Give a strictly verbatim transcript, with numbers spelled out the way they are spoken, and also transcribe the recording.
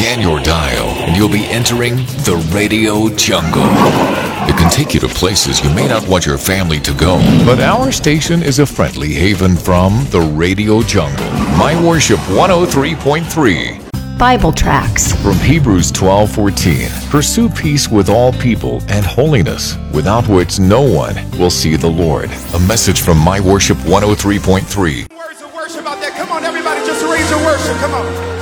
Scan your dial and you'll be entering the radio jungle. It can take you to places you may not want your family to go. But our station is a friendly haven from the radio jungle. My Worship one oh three point three. Bible tracts From Hebrews twelve fourteen. Pursue peace with all people and holiness, without which no one will see the Lord. A message from My Worship one oh three point three. Words of worship out there. Come on, everybody, just raise your worship. Come on.